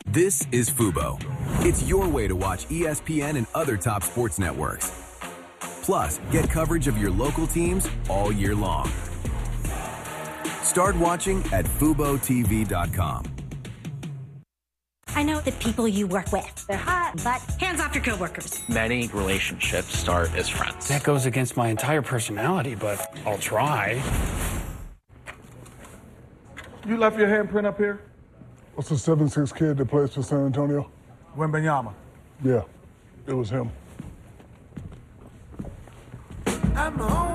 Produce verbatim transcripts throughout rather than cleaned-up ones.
This is Fubo. It's your way to watch E S P N and other top sports networks. Plus, get coverage of your local teams all year long. Start watching at fubo T V dot com. I know the people you work with. They're hot, but hands off your coworkers. Many relationships start as friends. That goes against my entire personality, but I'll try. You left your handprint up here? What's the seven six kid that plays for San Antonio? Wembanyama. Yeah, it was him. I'm home.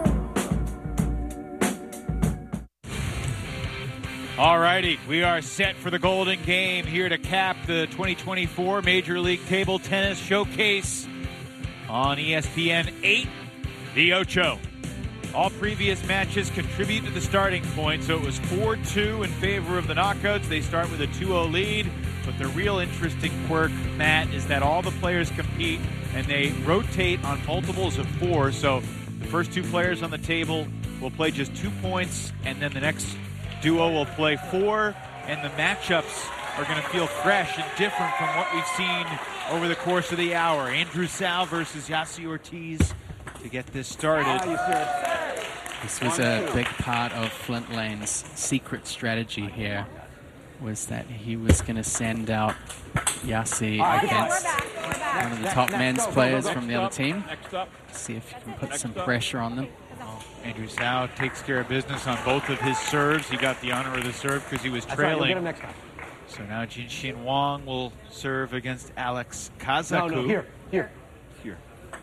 All righty, we are set for the Golden Game here to cap the twenty twenty-four Major League Table Tennis Showcase on E S P N eight, The Ocho. All previous matches contribute to the starting point, so it was four two in favor of the knockouts. They start with a two oh lead, but the real interesting quirk, Matt, is that all the players compete and they rotate on multiples of four, so the first two players on the table will play just two points, and then the next duo will play four, and the matchups are going to feel fresh and different from what we've seen over the course of the hour. Andrew Sal versus Yassi Ortiz to get this started. This was a big part of Flint Lane's secret strategy here, was that he was going to send out Yassi against one of the top men's players from the other team. See if he can put some pressure on them. Andrew Sal takes care of business on both of his serves. He got the honor of the serve because he was trailing. So now Jinshin Wang will serve against Alex Kazaku. No, no, here, here. Here.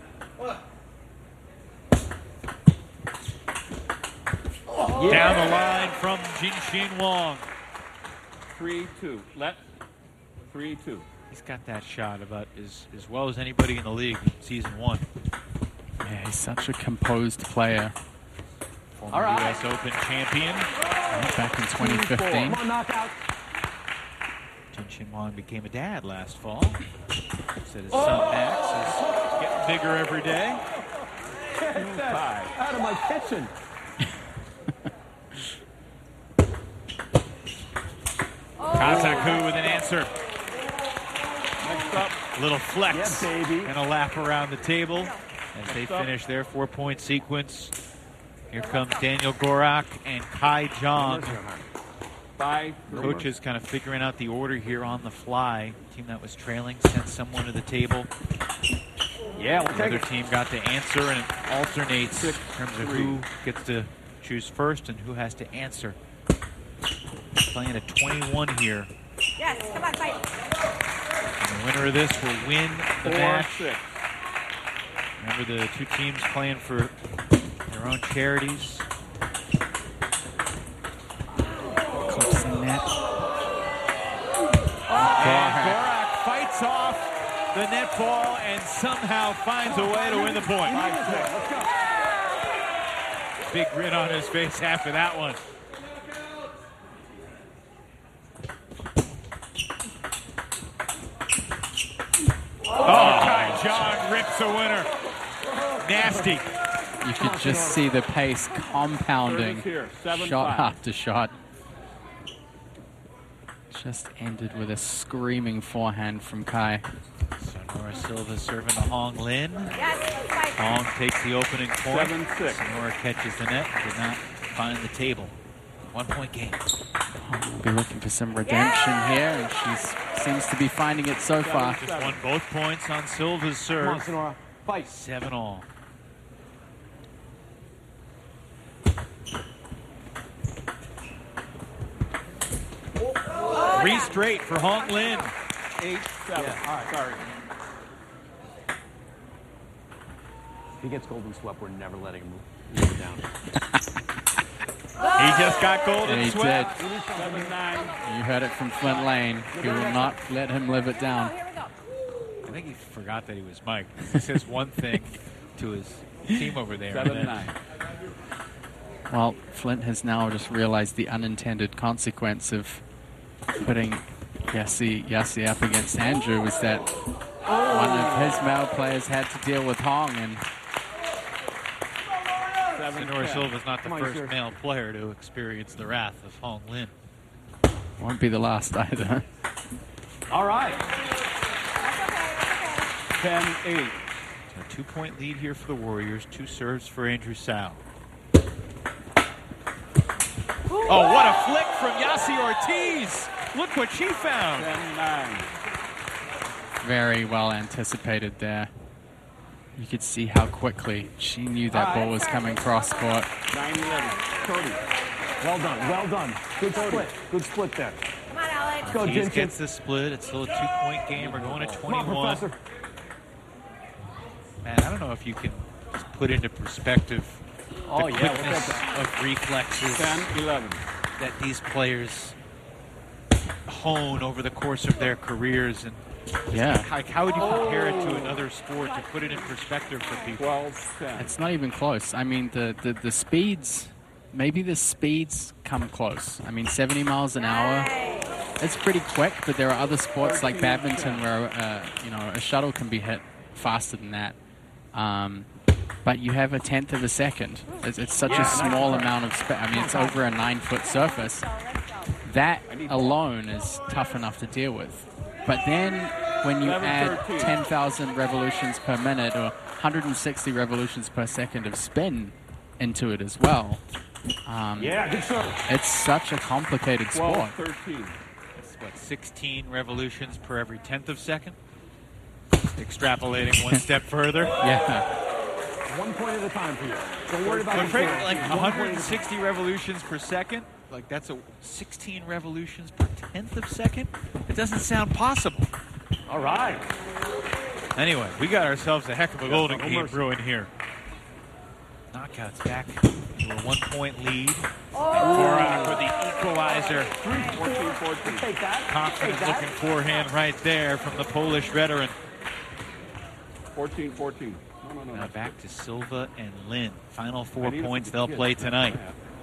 Oh. Down the line from Jinshin Wang. three two. Let. three two. He's got that shot about as, as well as anybody in the league in season one. Yeah, he's such a composed player. Former right. U S Open champion. Back in twenty fifteen. Come on, knockout. Jinshin Wang became a dad last fall. Said his son Max is getting bigger every day. Get that out of my kitchen. Kazaku with an answer. Next up. Little flex yes, baby. And a lap around the table as they finish their four-point sequence. Here comes Daniel Gorak and Kai Jong. Five. Coaches kind of figuring out the order here on the fly. Team that was trailing sent someone to the table. Yeah, we'll the other take it. team got to answer, and it alternates Six, in terms of three. Who gets to choose first and who has to answer. Playing at twenty-one here. Yes, come on, fight. And the winner of this will win the Four, match. Six. Remember the two teams playing for their own charities. Clips the net. And Gorak fights off the net ball and somehow finds a way to win the point. Big grin on his face after that one. Oh, Kai Jong rips a winner. Nasty. You could just see the pace compounding, shot after shot. Just ended with a screaming forehand from Kai. Sonora Silva serving to Hong Lin. Hong takes the opening point. Seven, six. Sonora catches the net, did not find the table. One point game. We'll be looking for some redemption here, and she seems to be finding it so far. Just won both points on Silva's serve. Come on, Sonora. Fight. Seven all. Three straight for Hong Lin. Eight, seven. Yeah. All right, sorry. If he gets golden swept, we're never letting him move it down. He just got golden he swept. Did. Seven, nine. You heard it from Flint Lane. He will not let him live it down. I think he forgot that he was Mike. He says one thing to his team over there. Seven, and then, nine. Well, Flint has now just realized the unintended consequence of putting Yassi, Yassi up against Andrew was that oh. one of his male players had to deal with Hong, and Sonora Silva is not the first male player to experience the wrath of Hong Lin. Won't be the last either. All right. ten eight. A two-point lead here for the Warriors. Two serves for Andrew Sal. Oh, what a flick from Yassi Ortiz. Look what she found. ten nine. Very well anticipated there. You could see how quickly she knew that ball was coming cross court. nine eleven. Cody. Well done. Well done. Good split. Good split there. Come on, Alex. Go, Ortiz Jensen. gets the split. It's still a two-point game. We're going to Come on, twenty-one. Professor. Man, I don't know if you can just put into perspective Oh, the yeah, we'll quickness take that. of reflexes ten eleven. that these players hone over the course of their careers. And Yeah. how, how would you compare it to another sport to put it in perspective for people? twelve ten. It's not even close. I mean, the, the, the speeds, maybe the speeds come close. I mean, seventy miles an hour, it's pretty quick, but there are other sports like badminton where, uh, you know, a shuttle can be hit faster than that. Um, but you have a tenth of a second. It's, it's such a small amount of space. I mean, it's over a nine-foot surface. That alone is tough enough to deal with. But then when you add ten thousand revolutions per minute or one hundred sixty revolutions per second of spin into it as well, um, Yeah, good serve. it's such a complicated sport. twelve thirteen. It's what, sixteen revolutions per every tenth of second? Extrapolating one step further. Yeah. One point at a time for you. Don't worry about But the Frank, score. like One point at a one hundred sixty revolutions per second, like that's a sixteen revolutions per tenth of second? It doesn't sound possible. time. All right. Anyway, we got ourselves a heck of a golden no game mercy. brewing here. Knockouts back to a one-point lead. And Borak with the equalizer. fourteen fourteen. Take that. Confident Take that. looking forehand right there from the Polish veteran. fourteen fourteen. No, no, no. Now back to Silva and Lin. Final four I need points to they'll get play that. tonight.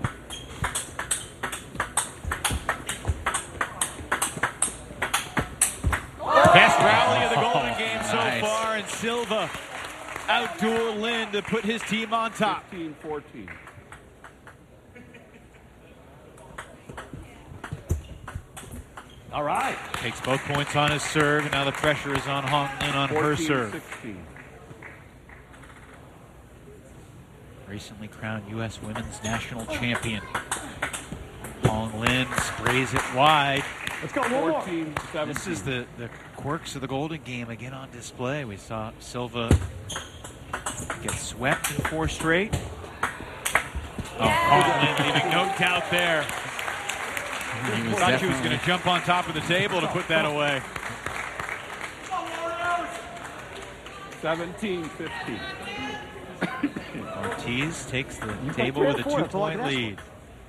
Best rally of the golden game so nice. far, and Silva outduel Lin to put his team on top. fifteen fourteen. All right. Takes both points on his serve, and now the pressure is on Hong Lin on her serve. sixteen. Recently crowned U S Women's National Champion. Hong Lin sprays it wide. Let's go. One more. fourteen seventeen. This is the, the quirks of the golden game again on display. We saw Silva get swept in four straight. Oh, Hong Lin leaving no doubt there. He was Thought she was definitely- going to jump on top of the table to put that away. seventeen fifteen. Ortiz takes the You table played with a three or four, that's all I two-point can ask lead.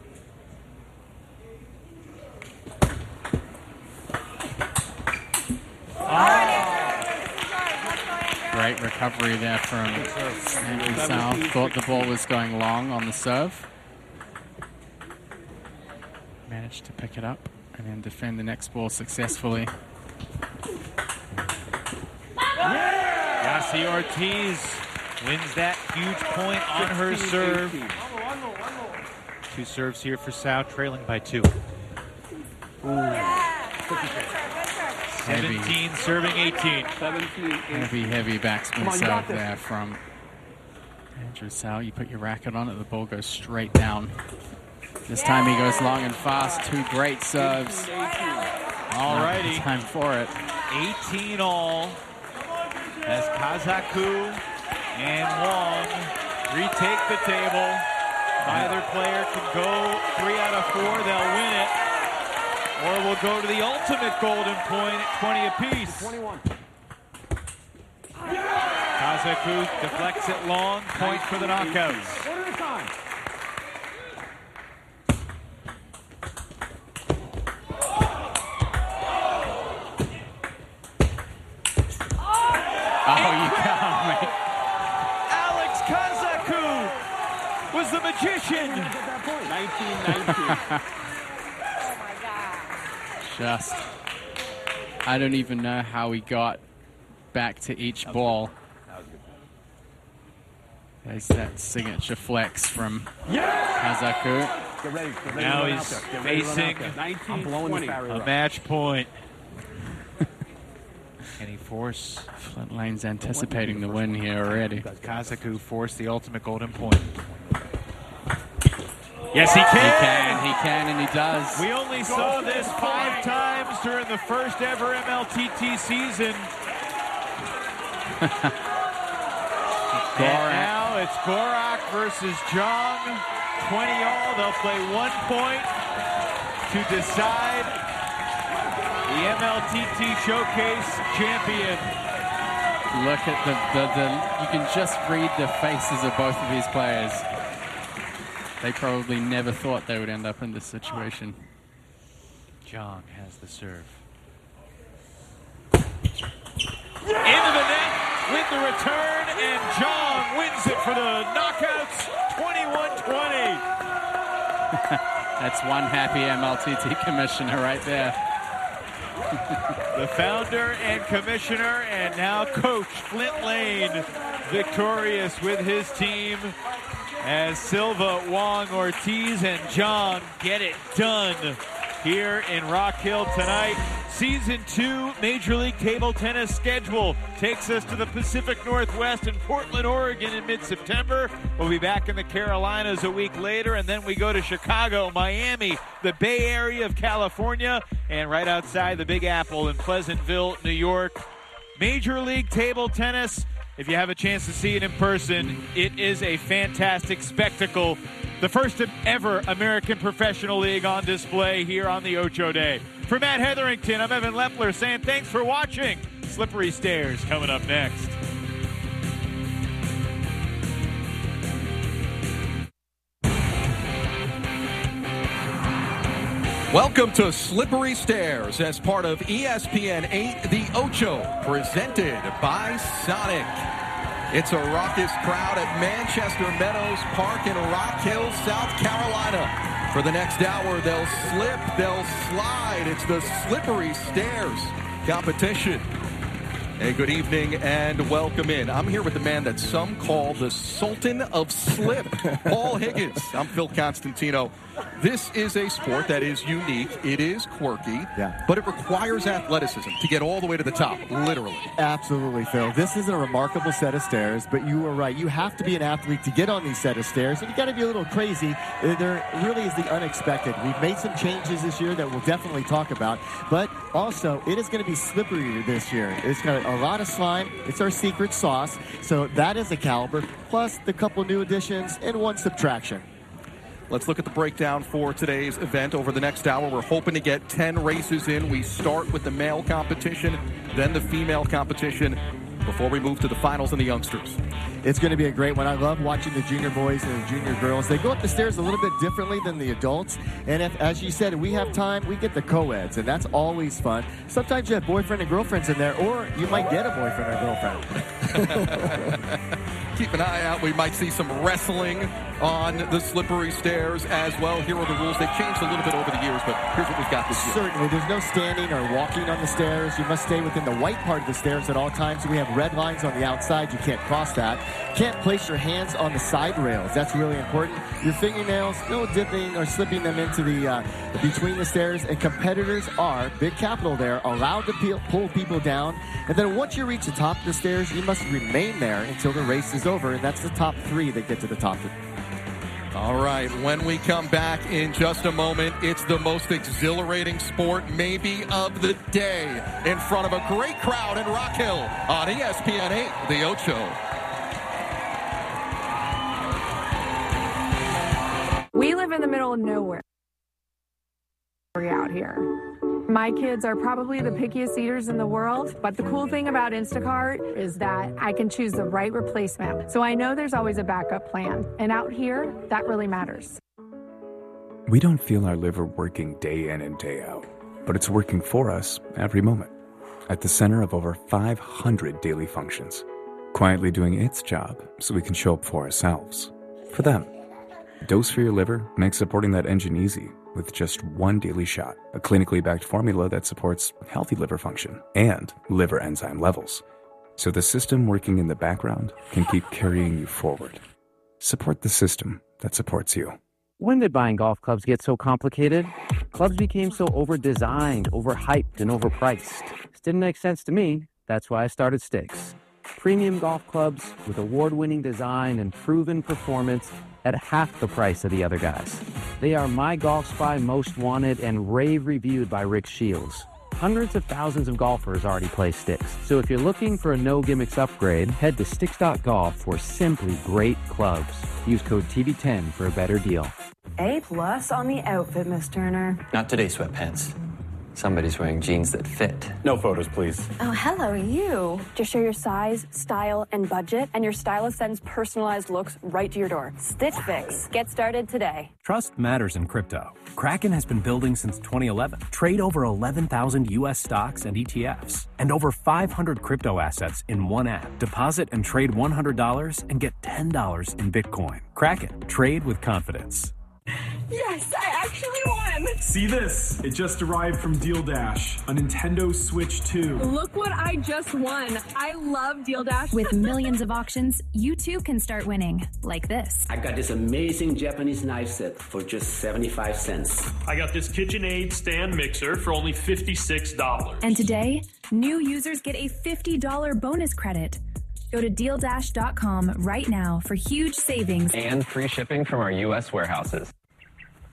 Great recovery there from Andrew Sal. Thought the ball was going long on the serve. Managed to pick it up and then defend the next ball successfully. Yassi Ortiz wins that huge point on her serve. Two serves here for Sal, trailing by two. seventeen serving eighteen. seventeen Heavy, heavy backspin Come on, you serve got this. there from Andrew Sal. You put your racket on it, the ball goes straight down. This time he goes long and fast. Two great serves. Alrighty. Now time for it. eighteen all as Kazaku and Wong retake the table. Either player can go three out of four, they'll win it. Or we'll go to the ultimate golden point at twenty apiece. twenty-one. Kazaku deflects it long, point for the knockouts. One at a time. Oh, you can't make Alex Kazaku was the magician. At that point. nineteen nineteen. just. I don't even know how he got back to each ball. There's that signature flex from Kazaku. Get ready. Get ready Now to run he's out there. Get ready to run out facing there. I'm I'm blowing this barrier a up. match point. Can he force? Flint Lane's anticipating the win here already. Kazaku force the ultimate golden point? Yes, he can. He can, he can, and he does. We only saw this five times during the first ever M L T T season. And now it's Gorak versus Jong. twenty all. They'll play one point to decide the M L T T Showcase champion. Look at the, the, the, you can just read the faces of both of these players. They probably never thought they would end up in this situation. Jong has the serve. Into the net with the return, and Jong wins it for the knockouts, twenty-one twenty. That's one happy M L T T commissioner right there. The founder and commissioner, and now coach Flint Lane, victorious with his team as Silva, Wong, Ortiz, and Jong get it done here in Rock Hill tonight. Season two Major League Table Tennis schedule takes us to the Pacific Northwest in Portland, Oregon in mid-September. We'll be back in the Carolinas a week later, and then we go to Chicago, Miami, the Bay Area of California, and right outside the Big Apple in Pleasantville, New York. Major League Table Tennis, if you have a chance to see it in person, it is a fantastic spectacle. The first ever American Professional League on display here on the Ocho Day. For Matt Hetherington, I'm Evan Lepler saying thanks for watching. Slippery Stairs coming up next. Welcome to Slippery Stairs as part of E S P N eight, The Ocho, presented by Sonic. It's a raucous crowd at Manchester Meadows Park in Rock Hill, South Carolina. For the next hour, they'll slip, they'll slide. It's the Slippery Stairs competition. Hey, good evening and welcome in. I'm here with the man that some call the Sultan of Slip, Paul Higgins. I'm Phil Constantino. This is a sport that is unique. It is quirky, yeah. but it requires athleticism to get all the way to the top, literally. Absolutely, Phil. This is a remarkable set of stairs, but you are right. You have to be an athlete to get on these set of stairs, and you got to be a little crazy. There really is the unexpected. We've made some changes this year that we'll definitely talk about, but also it is going to be slipperier this year. It's got a lot of slime. It's our secret sauce, so that is a caliber, plus the couple new additions and one subtraction. Let's look at the breakdown for today's event. Over the next hour, we're hoping to get ten races in. We start with the male competition, then the female competition, before we move to the finals and the youngsters. It's going to be a great one. I love watching the junior boys and the junior girls. They go up the stairs a little bit differently than the adults. And if, as you said, we have time, we get the co-eds, and that's always fun. Sometimes you have boyfriend and girlfriends in there, or you might get a boyfriend or girlfriend. Keep an eye out. We might see some wrestling on the Slippery Stairs as well. Here are the rules. They've changed a little bit over the years, but here's what we've got this year. Certainly. There's no standing or walking on the stairs. You must stay within the white part of the stairs at all times. We have red lines on the outside. You can't cross that. Can't place your hands on the side rails. That's really important. Your fingernails, no dipping or slipping them into the uh, between the stairs. And competitors are, big capital there, allowed to peel, pull people down. And then once you reach the top of the stairs, you must remain there until the race is over. And that's the top three that get to the top. All right, when we come back in just a moment, it's the most exhilarating sport maybe of the day in front of a great crowd in Rock Hill on E S P N eight, The Ocho. We live in the middle of nowhere out here. My kids are probably the pickiest eaters in the world, but the cool thing about Instacart is that I can choose the right replacement. So I know there's always a backup plan. And out here, that really matters. We don't feel our liver working day in and day out, but it's working for us every moment. At the center of over five hundred daily functions, quietly doing its job so we can show up for ourselves, for them. Dose for Your Liver makes supporting that engine easy with just one daily shot, a clinically backed formula that supports healthy liver function and liver enzyme levels, so the system working in the background can keep carrying you forward. Support the system that supports you. When did buying golf clubs get so complicated? Clubs became so over-designed, overhyped, and overpriced. This didn't make sense to me That's why I started Sticks. Premium golf clubs with award-winning design and proven performance at half the price of the other guys. They are My Golf Spy Most Wanted and rave reviewed by Rick Shields. Hundreds of thousands of golfers already play Sticks. So if you're looking for a no-gimmicks upgrade, head to Sticks dot golf for simply great clubs. Use code T V ten for a better deal. A plus on the outfit, Miss Turner. Not today, sweatpants. Somebody's wearing jeans that fit. No photos, please. Oh, hello, you. Just show your size, style, and budget, and your stylist sends personalized looks right to your door. Stitch Fix. Get started today. Trust matters in crypto. Kraken has been building since twenty eleven. Trade over eleven thousand U S stocks and E T Fs, and over five hundred crypto assets in one app. Deposit and trade one hundred dollars and get ten dollars in Bitcoin. Kraken. Trade with confidence. Yes, I actually won! See this? It just arrived from Deal Dash, a Nintendo Switch two. Look what I just won. I love Deal Dash. With millions of auctions, you too can start winning, like this. I got this amazing Japanese knife set for just seventy-five cents. I got this KitchenAid stand mixer for only fifty-six dollars. And today, new users get a fifty dollars bonus credit. Go to deal dash dot com right now for huge savings And free shipping from our U S warehouses.